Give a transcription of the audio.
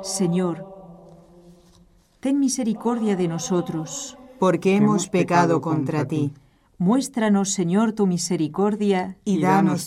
Señor, ten misericordia de nosotros, porque hemos pecado contra ti. Muéstranos, Señor, tu misericordia Y danos